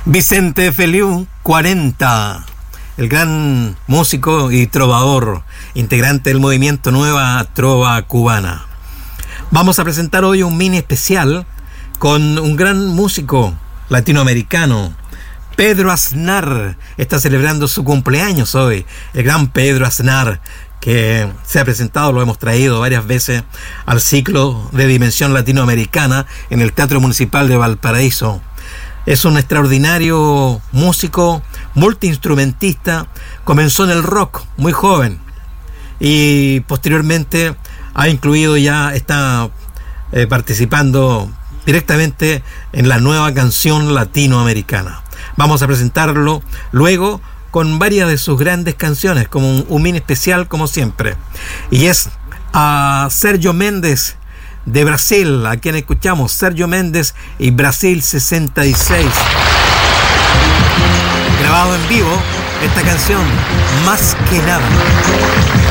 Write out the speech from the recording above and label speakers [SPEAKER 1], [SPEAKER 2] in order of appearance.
[SPEAKER 1] Vicente Feliu, 40, el gran músico y trovador, integrante del movimiento Nueva Trova Cubana. Vamos a presentar hoy un mini especial con un gran músico latinoamericano, Pedro Aznar. Está celebrando su cumpleaños hoy, el gran Pedro Aznar, que se ha presentado, lo hemos traído varias veces al ciclo de Dimensión Latinoamericana en el Teatro Municipal de Valparaíso. Es un extraordinario músico, multiinstrumentista. Comenzó en el rock muy joven y posteriormente está participando directamente en la nueva canción latinoamericana. Vamos a presentarlo luego con varias de sus grandes canciones, como un mini especial como siempre. Y es a Sérgio Mendes de Brasil, a quien escuchamos, Sérgio Mendes y Brasil 66. Grabado en vivo, esta canción, Más que nada.